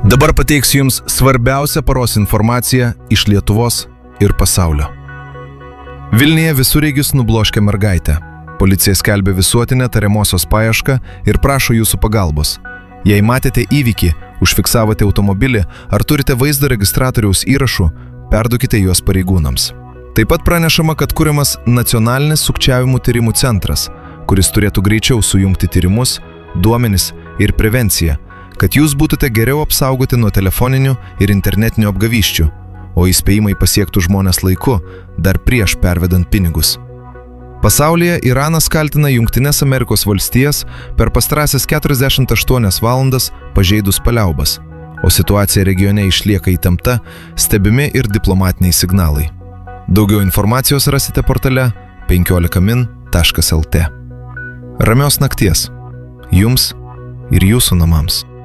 Dabar pateiksiu Jums svarbiausią paros informaciją iš Lietuvos ir pasaulio. Vilniuje visureigis nubloškė mergaitę. Policija skelbia visuotinę tariamosios paiešką ir prašo Jūsų pagalbos. Jei matėte įvykį, užfiksavote automobilį ar turite vaizdo registratoriaus įrašų, perduokite juos pareigūnams. Taip pat pranešama, kad kuriamas nacionalinis sukčiavimų tyrimų centras, kuris turėtų greičiau sujungti tyrimus, duomenis ir prevenciją, kad Jūs būtumėte geriau apsaugoti nuo telefoninių ir internetinių apgavysčių, o įspėjimai pasiektų žmonės laiku, dar prieš pervedant pinigus. Pasaulyje Iranas kaltina Jungtines Amerikos valstijas per pastarąsias 48 valandas pažeidus paliaubas, o situacija regione išlieka įtempta, stebimi ir diplomatiniai signalai. Daugiau informacijos rasite portale 15min.lt. Ramios nakties Jums ir Jūsų namams.